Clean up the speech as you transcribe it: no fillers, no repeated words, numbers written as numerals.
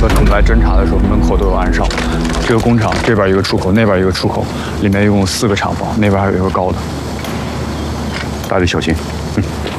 和他们来侦查的时候，门口都有安上。这个工厂这边一个出口，那边一个出口，里面一共4个厂房，那边还有一个高的。 大家得小心。